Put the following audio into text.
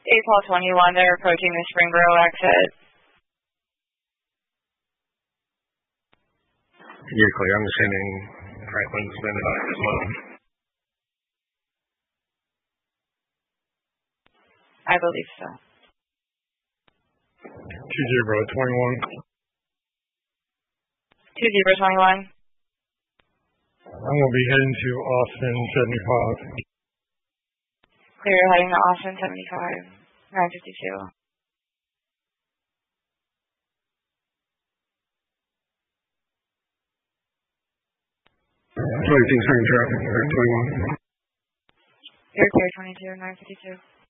April 21, they're approaching the Springboro exit. You're clear. I'm assuming Franklin's been advised as well. I believe so. 2021. 2021. I'm going to be heading to Austin 75. Clear, heading to Austin 75. 952. Train traffic, 21. You're clear, 22, 952.